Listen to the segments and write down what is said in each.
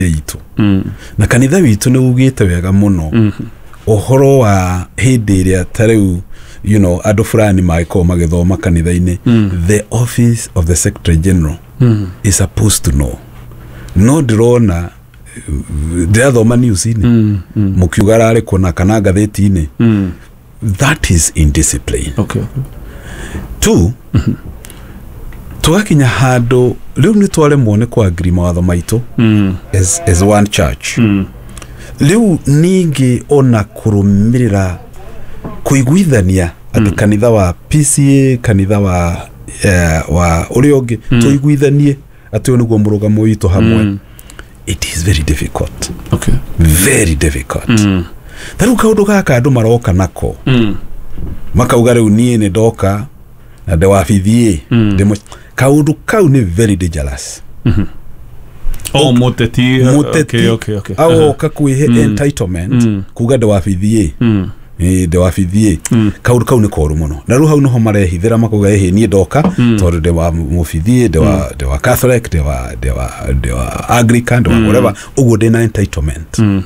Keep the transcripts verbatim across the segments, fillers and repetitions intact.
yitu mm. na kanitha witu ni ugite wega muno mm -hmm. ohoro wa hindi ria tareu you know ado fulani maiko magithoma kanitha-ini mm. the office of the secretary general mm. is supposed to know no drona ndirathoma news-ini mm. mm. mukiuga ari kuna kana gatheti-ini mm. that is indiscipline. Okay. Two, mm-hmm. tugakinya hando riu ni tware muone kwa agree mawatho maitu mm. as as one church mm. riu ningi ona kurumirira kuiguithania ati mm. kanitha wa P C A kanitha wa uh, wa uriongi mm. tuiguithanie ati oniguo murugamo witu hamwe mm. it is very difficult. Okay. Very difficult. Mm. Taru kaundu gaka andu maroka nako mm. makauga riu nie ni ndoka na de wafithie mm. demo kaundu kau ni very dangerous. Mhm. Oh, muteti. Muteti. Okay, okay, okay. Au uh-huh. kakwihe mm. entitlement mm. kuga de wafithie mm. eh de wafithie mm. kaundu kau ni koru muno na ru hau no marehithira makuga ehe nie ndoka mm. tondu de wa mufithie de wa mm. de wa Catholic de wa de wa de wa Anglican de wa mm. whatever ugo de na entitlement mm.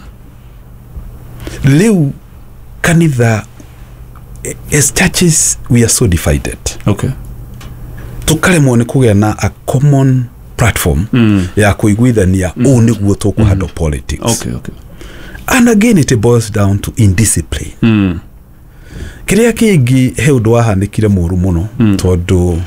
Liu kanitha as churches we are so divided. Okay. Tukaremwo ni kugea na a common platform mm. ya kuiguithania mm. o niguo tukuhando mm. politics. Okay, okay. And again it boils down to indiscipline. Mm. Kiria kingi he undu wahanikire muru muno mm. tondu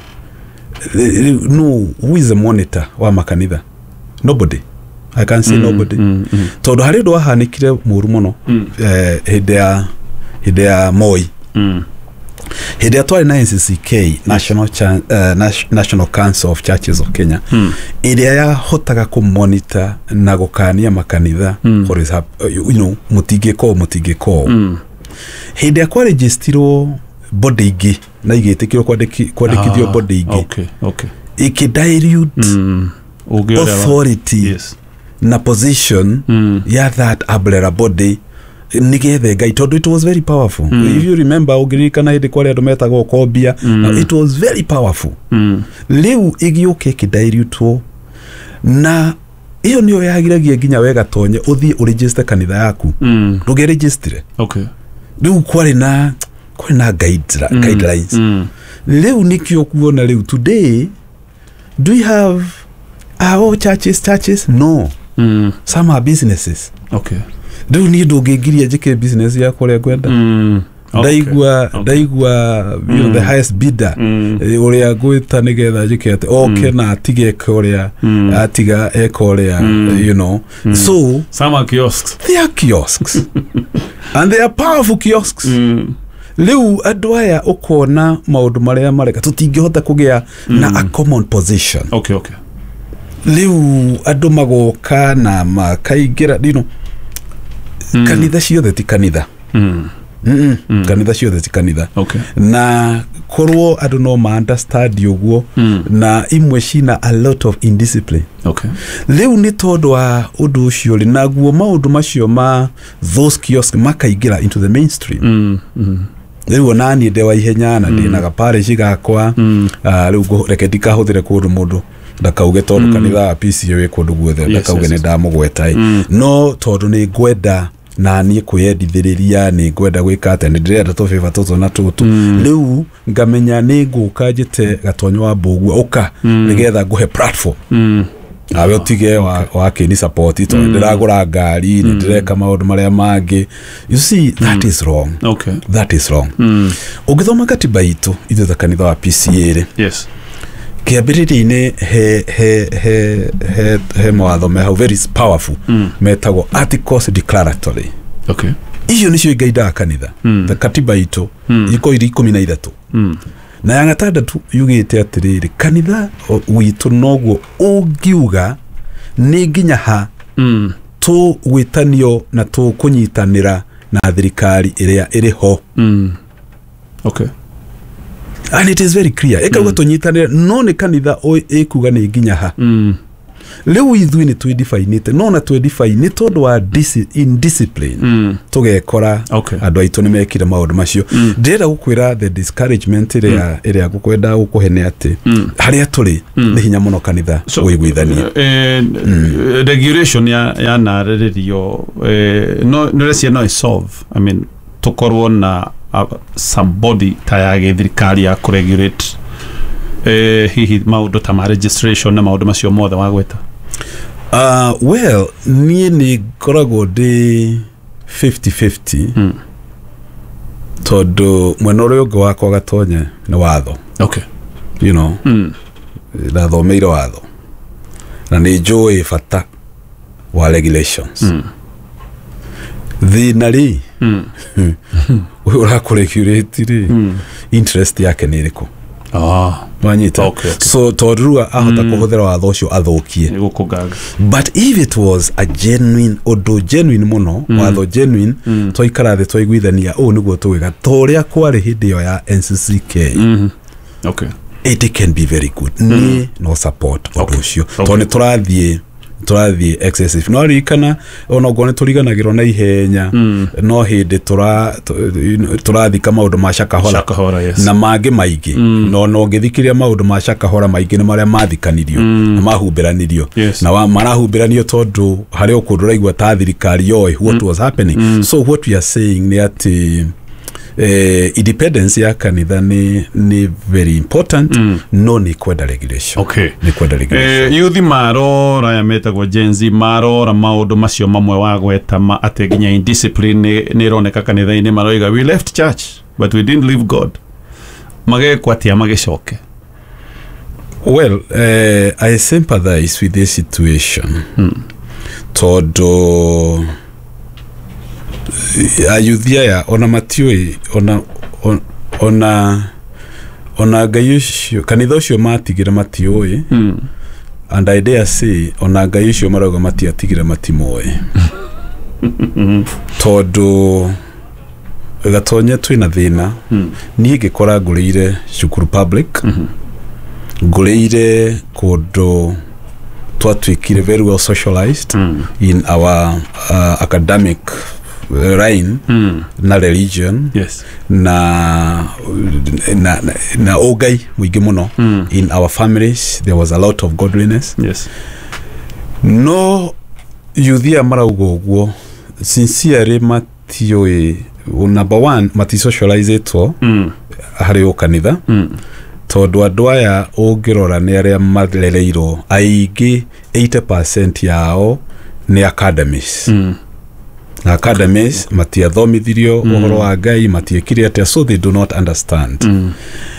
no who is the monitor wa makanitha? Nobody. I can say mm, nobody. Mm, mm. Tondu hari undu wahanikire muru muno mm. eh hinde ya hinde ya Moi. Mm. Hinde ya twari na N C C K National Chan, uh, National Council of Churches of Kenya mm. iria ya hotaga ku monitor na gukania makanitha mm. for is uh, you know mutige ko mutige ko mm. hinde ya kwa registrwo body ingi na igetikirwo kwandikithio ah, body ingi okay okay ikidilute mm. authority yes. na position mm. ya that umbrella body nigethe ngai tondu it was very powerful mm. if you remember ugirikana hindi kwari andu metagwo Kobia mm. it was very powerful mm. liu igioke kidilute na iyo niyo yagiragia nginya wega tonye uthie uregister kanitha yaku mm. nduge register okay liu kwari na kwari na guide mm. guidelines mm. liu nikio kuona liu today do we have our churches churches no mm. some are businesses okay do need to giria jike business ya kore kwenda mm. daigwa okay. daigwa you know mm. the highest bidder mm. e, oria gwita nigetha jike ate okay mm. na atige korea mm. atiga e korea mm. you know mm. so some are kiosks they are kiosks and they are powerful kiosks mm. Liu adwaya ukona maundu maria mareka tutingihota kugia mm. na a common position okay okay liu adu magoka na makaigira you know mm. kanitha ciothe ti kanitha mm. Mm mm. kanitha ciothe ti kanitha okay na korwo adu no ma understand yoguo mm. na imwe cina a lot of indiscipline okay liu ni tondu wa undu ucio ri naguo maundu macio ma those kiosks makaigira into the mainstream mm. mm. Liu nani de wa ihenya na ndina ga parish gakwa mm. uh, liu go reketika huthire kundu mundu ndakauge tondu mm. kanitha P C A we kundu guothe yes, ndakauge yes, ni ndamugwetai mm. no tondu ni gwenda na ni kwendithiriria ni gwenda gwika ate ni ndirenda to favor toto na tutu mm. liu ngamenya ni nguka jite gatonyo wa bogu oka mm. nigetha nguhe platform mm. awe utige wa wake ni support to mm. ndiragura ngari ni ndireka maundu maria mangi you see that mm. is wrong okay that is wrong mm. ugithoma katiba itu ithu the kanitha wa P C A yes kiambiriri-ini he he he he he mawatho me how very powerful mm. metagwo articles declaratory okay iyo nicio igaida kanitha mm. the katiba itu mm. iko iri ikumi na ithatu mm. na ya gatandatu yugite atiriri kanitha witu noguo ungiuga ni nginya ha mm. tu gwitanio na tu kunyitanira na thirikari iria iri ho mm. okay and it is very clear eka mm. ugatonyitanira no ni kanitha oi ekuga ni nginya ha mm. leo ithui ni twedefinite no na twedefinite tondu wa indiscipline mm. tugekora okay. andu aitu ni mekire maundu macio mm. ndira gukwira the discouragement iria mm. iria gukwenda gukuhene ati mm. haria turi mm. ni hinya muno kanitha so, wiguithania eh, mm. regulation ya ya nariririo eh, no no resia no solve I mean tukorwo na uh, somebody tayage thirikari ya kuregulate eh hihi maundu ta ma registration na maundu macio mothe wagweta uh well nie ni koragwo ndi fifty fifty mm. todo mwena uria ungi wakwa gatonye ni watho okay you know mm. na thomeire watho na ni njui bata wa regulations mm. thina ri mm. we urakuregulate ri mm. interest yake ni iriku ah wanyita okay, okay. So torua ahota mm. kuhuthira watho ucio athukie gukugaga but if it was a genuine odo genuine muno mm. watho genuine mm. toikara the toiguithania o niguo tuwiga toria kwari hindi yo ya N C C K mm. okay it can be very good mm. ni no support odo ucio okay. tone turathie turathie excessive no rikana ona gone turiganagiro na ihenya mm. no hindi tura turathika maundu ma shakahora shakahora yes na mage maigi mm. no no ngithikiria maundu ma shakahora maigi ni maria mathikanirio mm. na mahumberanirio yes. na wa marahumberanio tondu hari okunduraigwa ta thirikari yoi what mm. was happening mm. so what we are saying ni ati eh, independence ya kanitha ni ni very important mm. no ni kwenda regulation okay ni kwenda regulation eh yuthi maro raya metagwo genzi maro ra maundu macio mamwe wagweta ma ate ginya indiscipline ni roneka kanitha ini maroiga we left church but we didn't leave God mage kwatia magecoke well uh, I sympathize with this situation hmm. todo ayuthia ya ona matioi ona on, ona ona gayusho kanitha ucio matigira matioi mm. and I dare say ona gayusho maroga matiatigira matimoe todo gatonye twina thina mm. nie gikora ngurire cukuru public mm -hmm. ngurire kodo twatwikire very well socialized mm. in our uh, academic line mm. na religion yes na na na, na ogai mwingi muno mm. in our families there was a lot of godliness yes no yuthia maraugo guo sincerely matioi number one mati socialize to mm. hari okanitha mm. tondu andu aya ungirora ni aria marereirwo aigi eighty percent yao ni academies mm. academies matiathomithirio mm. uhoro wa Ngai matiekire atia so they do not understand mm.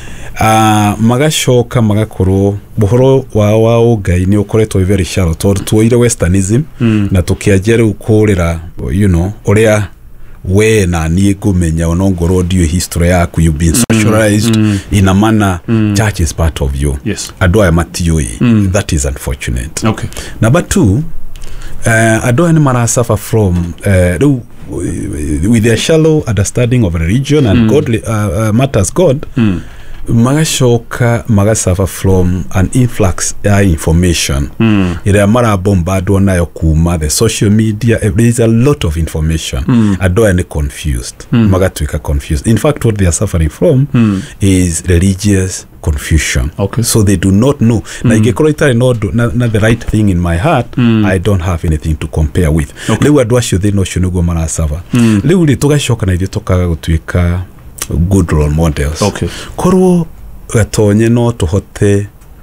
uh, magacoka magakorwo buhoro wa wa Ngai ni ukoretwo very shallow tondu tuoire westernism mm. na tukianjere ukurira you know uria we na nie kumenya onongoro dio history yaku you been socialized mm, mm. in a manner mm. church is part of you yes adoya matioi mm. that is unfortunate okay number two uh, adoya ni mara suffer from uh, with their shallow understanding of religion and mm. godly uh, uh, matters God mm. magashoka magasuffer from an influx of information mm. ira mara bombardwa nayo kuma the social media there is a lot of information mm. adoya ni confused mm. magatwika confused in fact what they are suffering from mm. is religious confusion okay so they do not know mm. na igekora itari no na, na the right thing in my heart mm. I don't have anything to compare with okay. Lewa dwasho they no shunugo mara suffer mm. lewa ri tugashoka na ithu tukaga gutwika good role models okay korwo gatonye no tuhote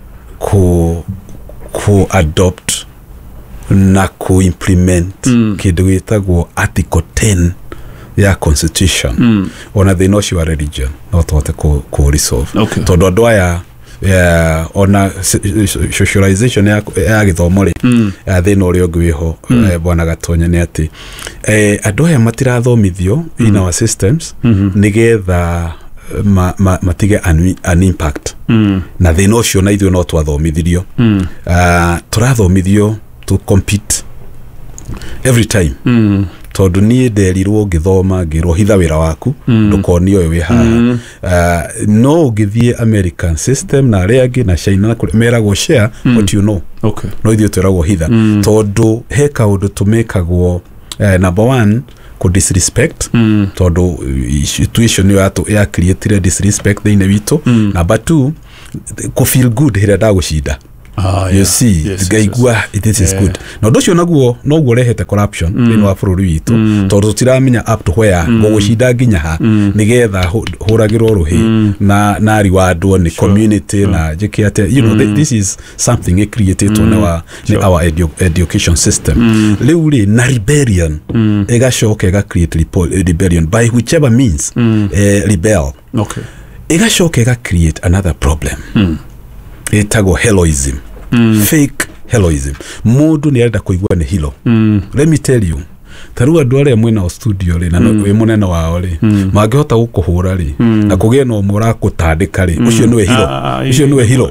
ku ku adopt na ku implement mm. kindu gitagwo article ten ya constitution mm. ona the no sure religion no tuhote ku, ku resolve okay. tondu andu aya yeah, ona socialization ya ya githomore mm. uh, thina uri ogwiho mm. uh, bwana gatonye ni ati eh andu aya matirathomithio mm. in our systems mm -hmm. nigetha ma, ma matige an, an impact mm. na thina ucio na ithuĩ no twathomithirio mm. uh, turathomithio to compete every time mm. tondu nie nderirwo ngithoma ngirwo hitha wira waku ndukoni oyo wi haha no ngithie American system na reagi na China na meragwo share what you know okay no ithio twiragwo hitha tondu he kaundu tumekagwo number one ko disrespect mm. tondu situation yo ato ya create disrespect thine witu mm. number two ko feel good hira da gushida ah, you yeah. see yes, gaigua yes, yes. This is yeah. good no docio naguo no guo rehete corruption mm. thine wa bururi witu mm. tondu tiramenya up to where mm. gushida nginya ha mm. nigetha huragirwo ruhi mm. na na riwardwo ni sure. community sure. na jikiate you know mm. th this is something created mm. on our sure. our edu education system mm. leuli na rebellion mm. ega shoke ega create rebellion by whichever means mm. uh, rebel okay ega shoke ega create another problem mm. etago heroism mm. fake heroism mundu ni arenda kuigua ni hilo mm. let me tell you tarua dware mwena studio ri na mm. we munena wao ri mm. mangehota gukuhura ri mm. na kugie no mura kutandika ri ucio niwe hilo ucio niwe hilo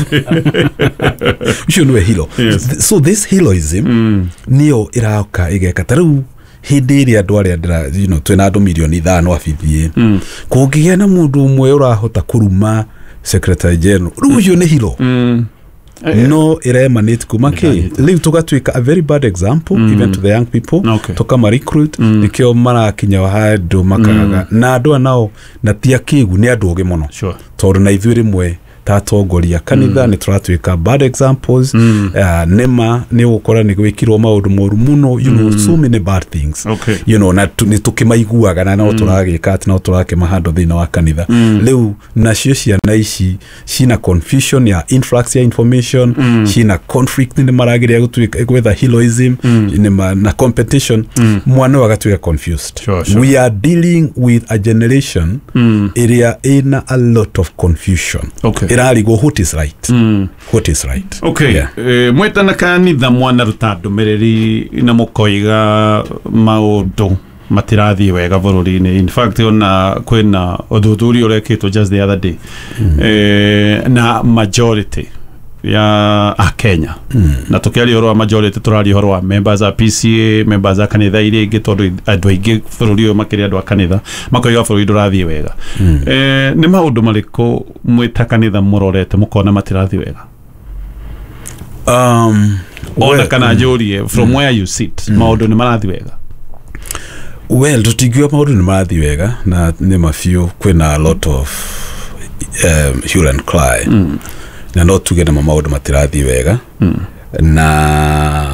ucio niwe hilo so this heroism mm. niyo irauka igeka taru hindi ria dware ndira you know twina andu milioni ithano afithie mm. kungigia na mundu umwe urahota kuruma secretary general ucio ni hilo mm. no iremanate kumake live tugatwika a very bad example mm. even to the young people okay. tokama recruit mm. nikio marakinya wahado makaga mm. na andu nao na tia kigu ni andu oge muno sure. tondu na ithuire mwe tatongoria kanitha mm. ni turatwika bad examples mm. uh, nema ni gukora ni gwikirwo maundu moru muno you know mm. so many bad things okay. you know na ni tukimaiguaga na no turagika ati no turake mahando thina wa kanitha mm. leu nacio ciana ici cina confusion ya influx ya information mm. cina conflict ni maragiria gutwika gwetha heroism mm. na competition mm. mwana wagatwika confused sure, sure. we are dealing with a generation mm. area in a lot of confusion okay. irari go what is right mm. what is right okay yeah. eh, mwetana kanitha mwana rutando mereri na mukoiga maundu matirathi wega bururi-ini in fact ona kwina uthuthuria urekitwo just the other day mm. eh, na majority ya a Kenya mm. na tukiari horo wa majority turari horo wa members a P C A members a kanitha iri ingi tondu andu aingi bururi uyu makiri andu a kanitha makoiga bururi ndurathi wega mm. eh ni maundu mariku mwita kanitha murorete mukona matirathi wega um ona kana jurie from mm. where you sit mm. maundu ni marathi wega well tutigwa maundu ni marathi wega na ni mafio kwina a lot of um, hue and cry mm. na no tuge na maundu matirathi wega mm. na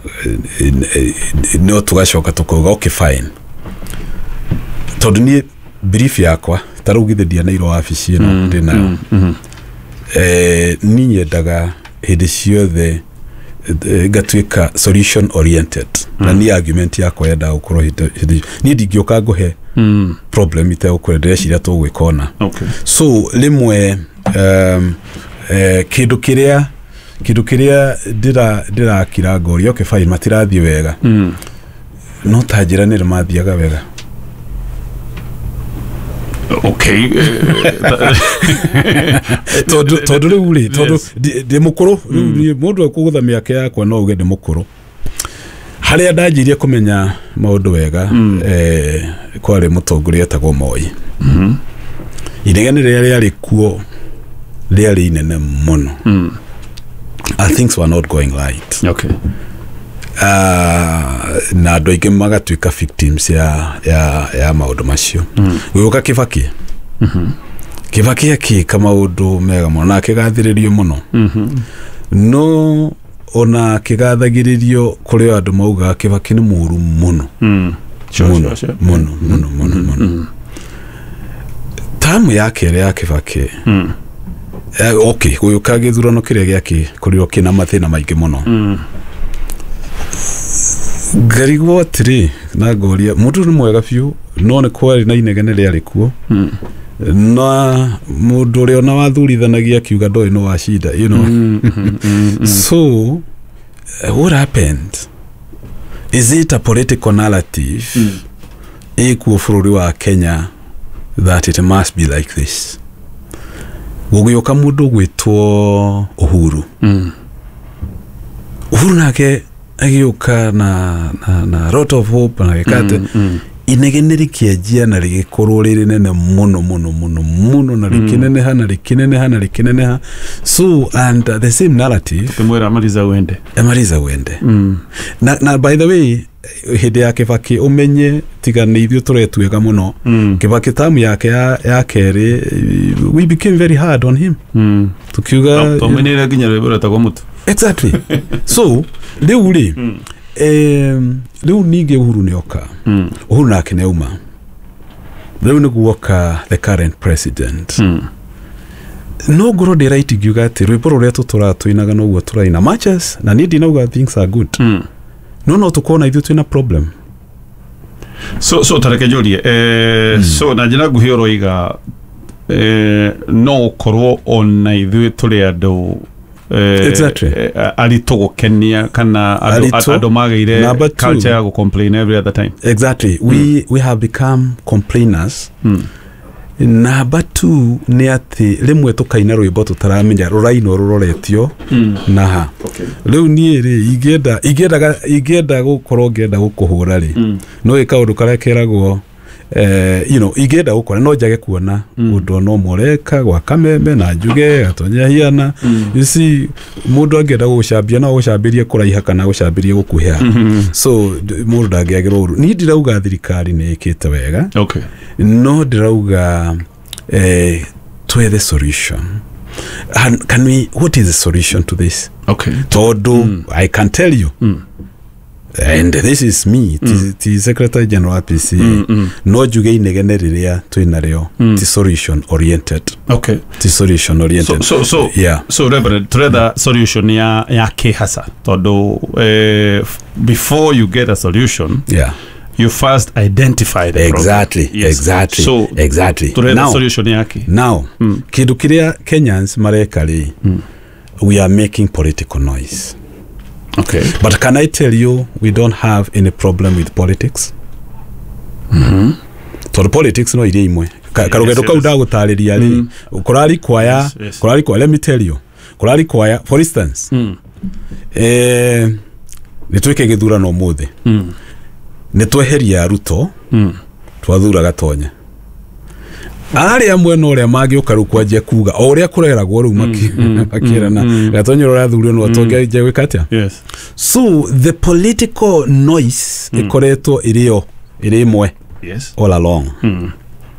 no tugashoka tukoga okay fine tondu ni brief yakwa tarugithe na iro office ino mm. ndina mm. mm. eh ni nyendaga hindi ciothe gatwika solution oriented mm. na ni argument yakwa yenda ukorwo hindi ni ndingioka nguhe mm. problem ite ukwenderea ciria tugwikona okay so limwe um eh kindu kiria kindu kiria ndira ndira kira ngori okay fine matirathi wega mm. no tajira ni mathiaga wega okay todo todo uri todo de mukuru mundu akugutha miaka yakwa no uge de mukuru haria ndajirie kumenya maundu wega mm. eh kwari mutongoria tagwo Moi mhm inegene ria yari kuo really inene muno mm. I things were not going right okay uh, na doike magatwika victims ya ya ya maundu macio mm. guka Kibaki mhm mm Kibaki aki kama undu mega muno na kigathiririo muno mhm mm no ona kigathagiririo kuri andu mauga Kibaki ni muru muno mm muno muno muno muno muno tamu yake ya Kibaki mm Uh, okay uyu kagithurano kiria giaki kurio kina mathina maingi muno mm. garigwo tri na goria mundu ni mwega fiu no ne kwari na inegene ria rikuo mm. na mundu ri ona wathurithanagia kiuga ndoi no wa shida you know mm, mm, mm, mm. so uh, what happened is it a political narrative mm. ikuo bururi wa Kenya that it must be like this gugioka mundu gwitwo Uhuru mm. Uhuru nake agioka na na na lot of hope na gekate mm, mm. inegeneri kiajia na rigikorwo riri nene muno muno muno muno na rikinene ha na rikinene ha na rikinene ha so and uh, the same narrative kimwera amaliza wende amaliza wende mm. na na by the way hede yake Kibaki umenye tiga ni ithio turetwega muno mm. Kibaki tamu yake ya ya kere we became very hard on him mm. tukiuga tumenera ginya rebora tagwa mutu exactly so leo ri mm. em leo nige Uhuru nioka mm. Uhuru nake neuma leo ni guoka the current president mm. no goro de right giuga ati rwiporo rya tutura tuinaga no gwo turaina matches na nidi nauga things are good mm. no no tukona ithu twina problem so so tareke jolie eh mm. so na jina guhioro iga eh no korwo ona ithu tuli ando eh exactly ali togo Kenya kana ado magaire culture ya go complain every other time exactly mm. we we have become complainers mm. Number two ni ati rimwe tukaina rwimbo tutaramenya ruraino ruroretio mm. naha okay riu ni ri igenda igenda igenda gukorwo ngenda gukuhura ri mm. no ikaundu karekeragwo eh you know igenda gukora no njage kuona undu no moreka gwa kameme na njuge gatonya hiana mm. you see mundu angenda gucambia no gucambirie kuraiha kana gucambirie gukuhia mm -hmm. so mundu ndangegera uru ni ndirauga thirikari ni ikite wega okay no ndirauga eh to the solution and can we what is the solution to this okay todo mm. I can tell you mm. and this is me mm. the secretary general P C mm, mm. no juge inegene riria twinario mm. the solution oriented okay the solution oriented so so, so yeah so reverend trade solution ya ya kehasa todo eh, before you get a solution yeah you first identify the exactly problem. Yes. exactly so exactly now solution yake now mm. kidu kiria Kenyans marekali mm. we are making political noise. Okay. But can I tell you, we don't have any problem with politics? Mm-hmm. So the politics no iri imwe. Karugedo ka udagutariria ri. Kurari kwaya, kurari kwaya, let me tell you. Kurari kwaya, for instance. Mm. Eh, nitwike githurano muthi. Mm. Nitweheria Ruto. Mm. Twathura Gatonya. Ari amwe no ria magi ukarukwaje kuga o ria kureragwo ru makirana Gatonya rathurio no atonge je wikatia. Yes. So the political noise mm. ikoreto irio iri imwe. Yes. All along. Mm.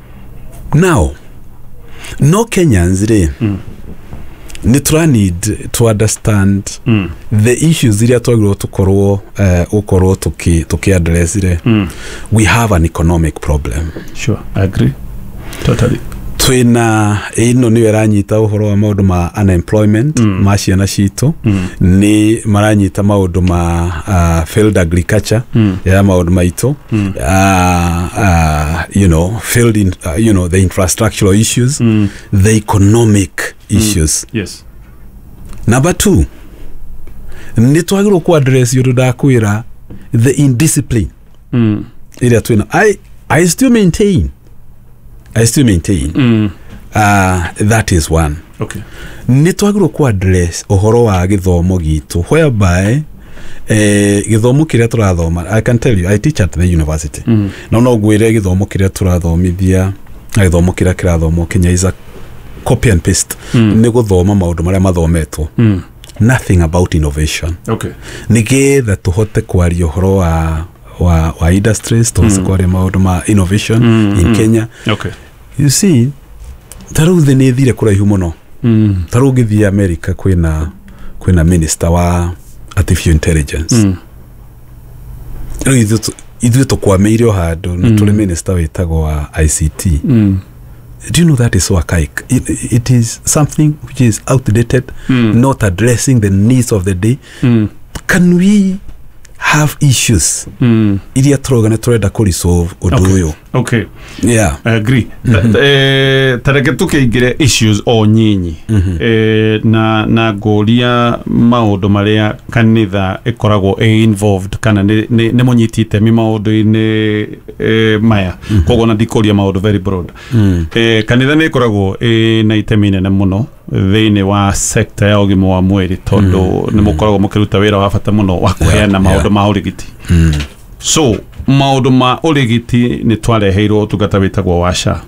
Now no Kenyans re mm. ni try need to understand mm. the issues iria twagirwo tukorwo uh, ukorwo tuki tuki address re mm. we have an economic problem. Sure, I agree totally. Twina ino ni weranyita uhoro wa maundu ma unemployment mm. ma ciana citu mm. ni maranyita maundu ma uh, failed agriculture mm. ya maundu maitu mm. uh, uh, you know failed in, uh, you know the infrastructural issues mm. the economic issues mm. Yes. Number two ni twagirwo ku address yodo da kwira the indiscipline mm. ila twina I I still maintain I still maintain mm. uh, that is one. Okay. Ni twagirwo ku address uhoro wa githomo gitu whereby eh githomo kiria turathoma I can tell you I teach at the university mm. no no gwire githomo kiria turathomithia githomo kiria kirathomo Kenya is a copy and paste mm. ni guthoma maundu maria mathometwo mm. nothing about innovation. Okay. Nigetha tuhote kwaria uhoro wa wa wa industries to mm. kwaria maundu ma innovation mm. in Kenya. Okay. You see taru the ne thire kuraihu muno mm. taru githi America kwina kwina minister wa artificial intelligence mm. ithu ithu tukwameire handu na tuli minister witagwo wa I C T mm. Do you know that is so archaic? It, it is something which is outdated, mm. not addressing the needs of the day. Mm. Can we have issues mm. iria turogana turenda ku resolve uduyo? Okay. Yeah. I agree. Mm-hmm. Eh tareke tukeigire issues o nyinyi. Mm-hmm. Eh na na goria maundu maria kanitha ikoragwo e involved kana ne ne munyitite mi maundu ine eh maya. Mm-hmm. Kogo na dikoria maundu very broad. Mm. Eh kanitha ne ikoragwo e na itemi nene muno thĩinĩ wa sector ya ũgima wa mwĩrĩ tondũ nĩ mũkoragwo mũkĩruta wĩra wa bata mũno wa kũheana maũndũ ma ũrigiti so maũndũ ma ũrigiti nĩ twareheirwo ũtungata wĩtagwo wa SHA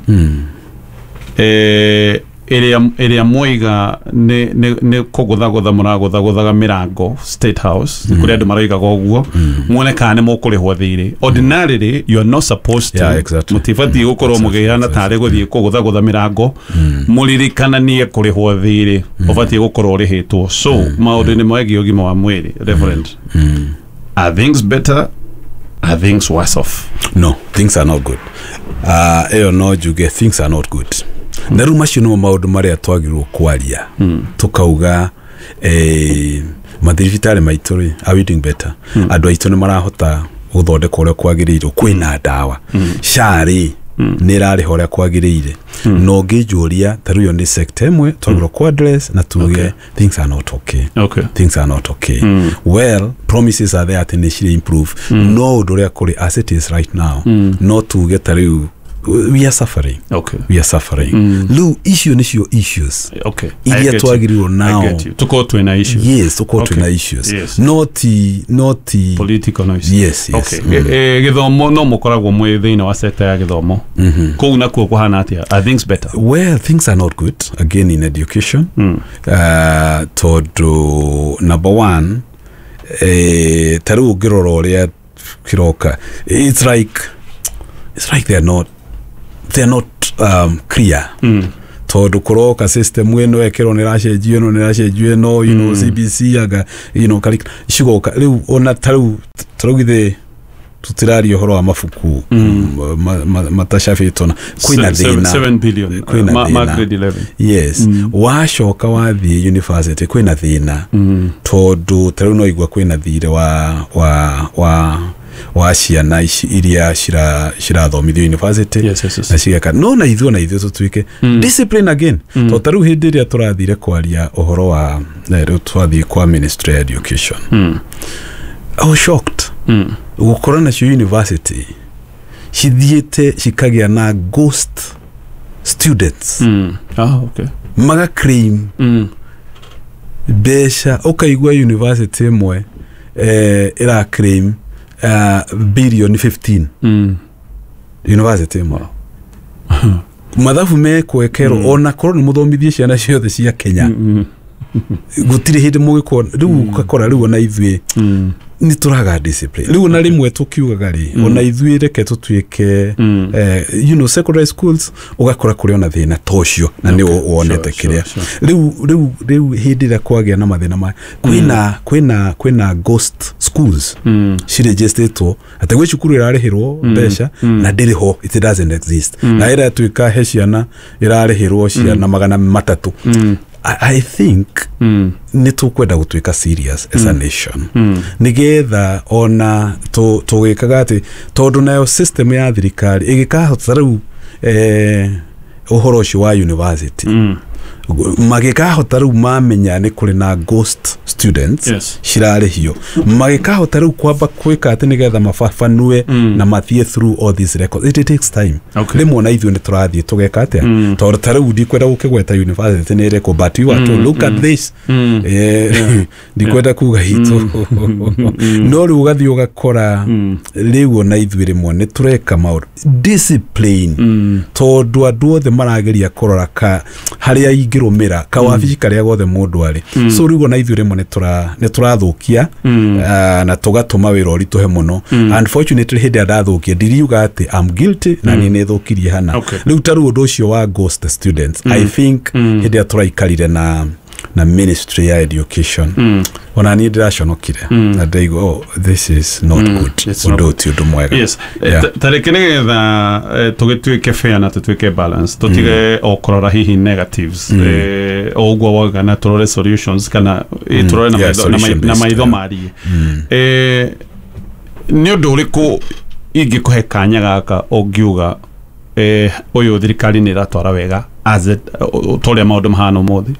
eh ĩrĩa ĩrĩa mwoiga nĩ nĩ kũgũthagũtha mũragũthagũthaga mĩrango State House kũrĩa andũ maroigaga ũguo muone kana nĩ mũkũrĩhwo thirĩ ordinarily you are not supposed to mũtibatiĩ gũkorwo mũgĩana tarĩ gũthiĩ kũgũthagũtha mĩrango mũririkananie kũrĩhwo thirĩ ũbatiĩ gũkorwo ũrĩhĩtwo so maũndũ-inĩ megiĩ ũgima wa mwĩrĩ Reverend are things better are things worse off? No, things are not good. Uh, eyo no njuge things are not good. Na rĩu macio nĩmo maũndũ marĩa twagĩrĩirwo kwaria tukauga eh mathibitarĩ maitũ rĩ are we doing better andũ aitũ nĩ marahota gũthondeka ũrĩa kwagĩrĩirwo kwĩna ndawa SHA rĩ nĩ ĩrarĩha ũrĩa kwagĩrĩire no ngĩnjũria ta rĩu nĩ sector ĩmwe twagĩrĩirwo ku address na tuge things are not okay okay things are not okay well promises are there to initially improve no ũndũ ũrĩa kũrĩ as it is right now no tuge ta rĩu we are suffering okay we are suffering mm. Lu issue is your issues okay ilia twagiriwo now I get you tuko twina issues yes tuko okay. twina issues yes. not not political noise yes yes okay mm. e, githomo no mukoragwo mwe thina wa sector ya githomo mm -hmm. kou na kuo kuhana atia are things better well things are not good again in education mm. uh todo number one eh taru ngiroro uria kiroka it's like it's like they're not they're not um clear mm. todo kuroka system weno ekero ni rashenjio no ni rashenjio no you know mm. C B C aga you know kali shigoka riu ona taru tarugithe tutirario horo wa mafuku matashafitona kwina thina seven billion ma grade eleven yes mm. washoka wathi university kwina thina mm. todo taru no igwa kwina thire wa wa wa wa ciana iria shira shira thomithio university yes, yes, yes. na cigeka no na ithuo na ithuo tutuike mm. discipline again mm. to taru hindi ria turathire kwaria uhoro wa na ru twathi kwa ministry of education mm. I was shocked mm. gukora na university cithiete cikagia na ghost students mm. ah okay maga claim mm. besha ukaigwa university imwe eh ira claim uh, billion fifteen mm. university imwe mathabu me kwekero mm. ona korwo ni muthomithie ciana ciothe cia Kenya mm -hmm. gutire hindi mugiko riu ukakora riu na ithuĩ mm. ni turaga discipline riu na rimwe tukiugaga ri mm. ona ithuĩ reke tutuike mm. eh, you know secondary schools ugakora kuri ona thina tocio na ni wonete kiria riu riu riu hindi ria kwagia na mathina ma kwina mm. kwina kwina ghost schools mm. ciregistertwo ate gwe cukuru irarihirwo besha mm. na ndiriho it doesn't exist mm. na ira tuika he ciana irarihirwo ciana mm. magana matatu mm. I, I think mm. ni tukwenda gutuika serious as mm. a nation mm. nigetha ona to tugikaga ati tondu nayo system ya thirikari igikahota riu eh uhoro cio wa university mm. magikahota riu mamenya ni kuri na ghost students yes. shirarihio magikahota riu kwamba kwika ati nigetha mafafanue mm. na mathie through all these records it, it takes time okay. rimwe na ithuĩ ni turathie tugeka atia mm. tondu tariu ndikwenda gukigweta university ni record but you have to mm. look at this mm. eh ndikwenda kuga hitu no riu gathi ugakora riu na ithuĩ rimwe ni tureka maũndũ discipline mm. tondu andu othe marageria kurora ka haria ingirumira ka wabici karia gothe mundu ari mm. so riu na ithuĩ rimwe ni tura ni turathukia mm. uh, na tugatuma wira urituhe muno mm. unfortunately hindi ndathukia ndiriuga ati I'm guilty mm. na ni nethukirie hana okay. riu taru undu ucio wa ghost students mm. I think mm. hindi turaikarire na na ministry ya education mm. ona ni ndiraconokire mm. na ndaigo oh, this is not mm. good undu ti undu mwega yes yeah. tarekene getha tugituike fair na tutuike balance tutige mm. okorora hihi negatives mm. eh ogwa waga na turore solutions kana mm. turore na yeah, maitho na maitho mari mm. eh ni undu uriku ingikuhe kanya gaka ongiuga eh uyu thirikari ni ratwara wega as it tole maundu mahano mothi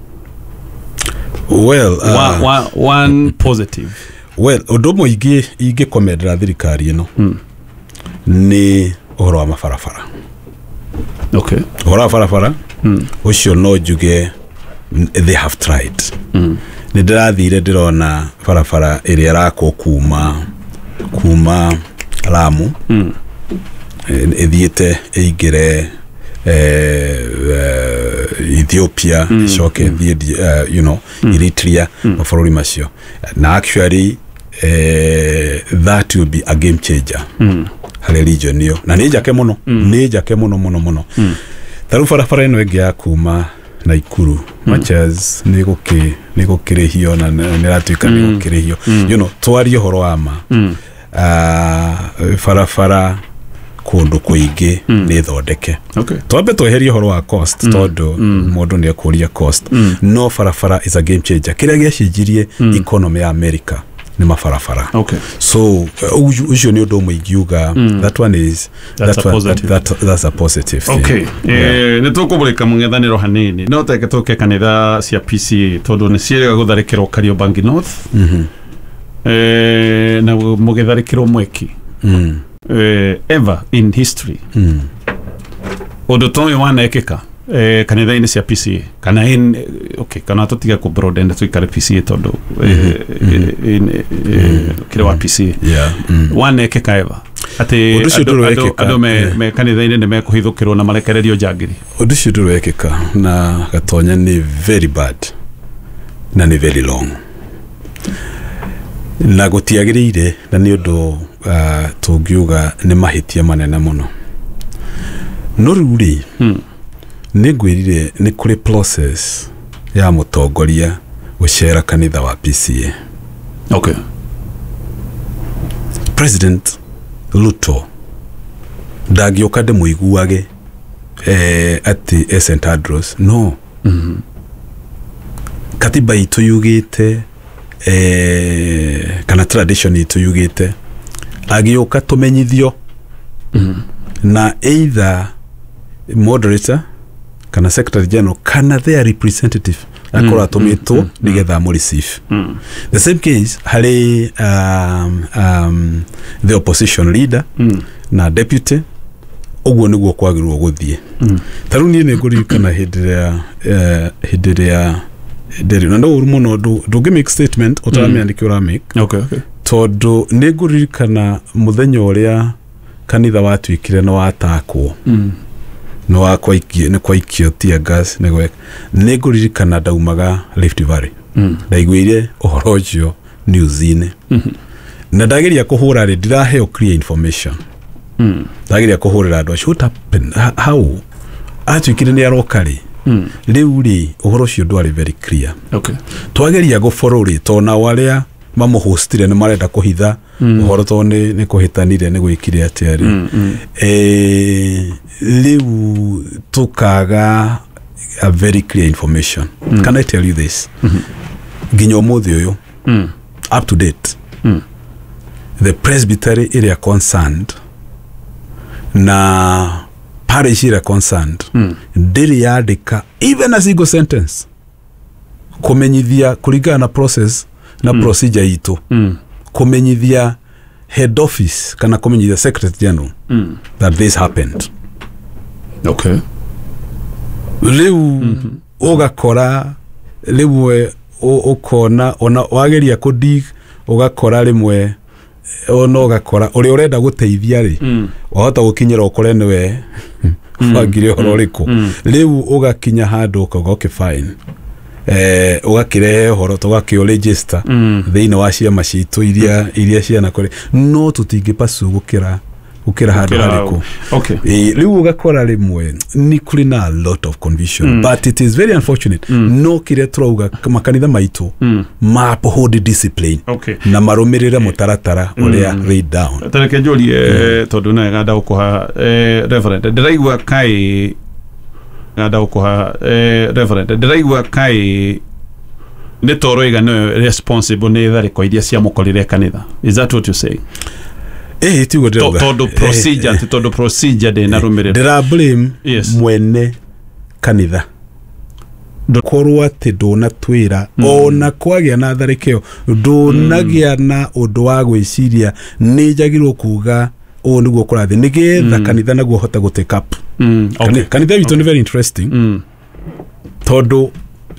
well uh, one, one, one positive well undu muingi ingi komendera thirikari ino mm. ni uhoro wa mabarabara okay uhoro wa barabara mm. ucio no njuge they have tried. Mm. Nĩ ndĩrathire ndĩrona barabara ĩrĩa ĩrakwo kuma kuma Lamu mm. ĩthiĩte ĩingĩre eh, uh, Ethiopia mm. icoke mm. uh, you know mm. Eritrea mm. mabũrũri macio na actually uh, that will be a game changer mm. harĩ region ĩyo na nĩ njake mũno mm. nĩ njake mũno mũno mũno mm. tarũ barabara ĩno ĩngĩ ya kuma Naikuru mm. Machas nĩgũkĩ nĩgũkĩrĩhio na nĩratuĩka mm. nĩgũkĩrĩhio mm. you know twarie horo wa ma mm. uh, barabara kũndũ kũingĩ mm. nĩ thondeke okay twambe tweherie horo wa cost mm. tondũ mm. mũndũ nĩ akũria cost mm. no barabara is a game changer kĩrĩa gĩacenjirie mm. economy ya America nĩ mabarabara okay so usually nĩ ũndũ ũmwe ingiuga mm. that one is that's that a one, positive that, that, that's a positive thing. Okay eh nĩ tũkũbũrĩka mũng'ethanĩro hanini no teke tũke kanitha cia P C A tondũ nĩ ciĩrĩga gũtharĩkĩrwo Kariobangi North mhm eh na mũgĩtharĩkĩrwo Mweki mm. uh, ever in history mm. Odo toyo wanekeka eh kanitha ine cia P C A kana in okay kana tutiga ku broaden tuikare P C A todo in kile wa P C A yeah wanekeka ever ate ado me me kanitha ine me kuhithukirwo na marekererio jagiri odo cio wekeka na gatonya ni very bad na ni very long na gutiagirire na ni undu uh, tungiuga ni mahitia manene muno no ruri hmm. ni gwirire ni kuri process ya mutongoria gucera kanitha wa P C A okay President Ruto ndagioka de muiguage eh ati Saint Andrews no mhm katiba itu yugite eh kana tradition itu yugite agioka tumenyithio mhm na either moderator kana secretary general kana their representative akora tometo nigetha mo receive mm. The same case hali um, um, the opposition leader mm. na deputy ogwo niguo kwagirwo guthie mm. taruni ne nguri kana hidria uh, hidria deri na ndo muno do do give me statement otamia ndikira make okay okay todo ne nguri kana muthenya uria kanitha watuikire no watakwo mm. no akwaikio ne kwaikio tia gas ne gwek ne nguri kana daumaga Rift Valley mm. ndaiguire ohoro ucio newsine mm -hmm. na ndageria kuhura ri ndiraheo clear information mm. ndageria kuhurira andu what happened how atuikire ni arokari mm. riu ri ohoro ucio ndwari very clear okay twageria guforori tona waria mamo hostire ne marenda kuhitha mm. ohoro to ni ni kuhitanire ni gwikire atiari mm, mm. eh riu tukaga a very clear information mm. Can I tell you this mm -hmm. ginyo muthi uyu mm. up to date mm. the presbytery area concerned na parish area concerned mm. ndiri yandika even a single sentence kumenyithia kuringana na process na mm. procedure itu mm. kumenyithia head office kana kumenyithia secretary general mm. that this happened okay riu mm -hmm. ugakora rimwe ukona ona wageria kudig ugakora rimwe ono ugakora uri urenda guteithia ri mm. wahota gukinyira ukore niwe bagire horo riku riu ugakinya handu ukogoke fine eh ugakire horo tugakio register mm. thina wa ciama citu iria iria ciana kore no tutingipasu gukira ukira handu hariku okay eh riu ugakora rimwe ni kuri na a lot of confusion mm. but it is very unfortunate mm. no kire trouga makanitha maitu mm. map hold discipline okay na marumirire mutaratara uria mm. laid down tareke njuri eh tondu na gada ukuha eh reverend ndiraigua kai gada ukuha eh reverend ndiraigua kai ne toroiga no responsible ne thariko iria cia mukorire kanitha is that what you say eh tigo to todo procedure to todo procedure de narumirire ndira blame yes. mwene kanitha korwa te dona twira mm. ona kwagia na tharikio donagia mm. na undu wa gwiciria ni jagirwo kuga o niguo kurathi nigetha mm. kanitha naguo hota go take up mm. okay. kanitha bitu okay. ni very interesting mm. todo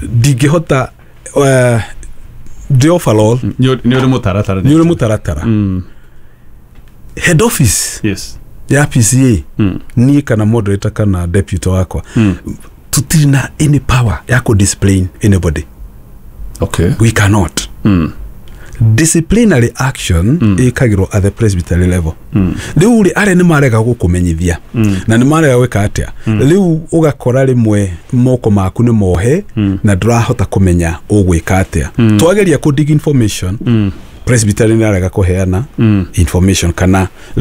ndingĩhota uh, the overall nĩ ũrĩ mũtaratara nĩ ũrĩ mũtaratara mm. head office yes ya P C A mm. niĩ kana moderator kana deputy wakwa mm. tutirĩ na any power ya kũ discipline anybody. Okay. We cannot mm. disciplinary action mm. ikagirwo at the presbytery level mm. riu ri are ni marega gukumenyithia mm. na ni marega gwika atia mm. riu ugakora rimwe moko maku ni mohe mm. na ndurahota kumenya ugwika atia mm. twageria ku dig information mm. presbytery ni arega kuheana mm. information kana